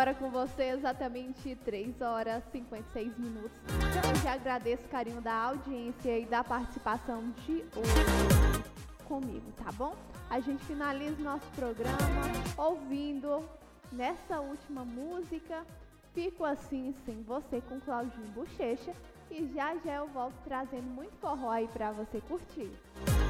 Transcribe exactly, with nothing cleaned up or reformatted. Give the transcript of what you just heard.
Agora com você exatamente três horas e cinquenta e seis minutos. Eu já agradeço o carinho da audiência e da participação de hoje comigo, tá bom? A gente finaliza nosso programa ouvindo nessa última música Fico Assim Sem Você com Claudinho Bochecha, e já já eu volto trazendo muito forró aí pra você curtir.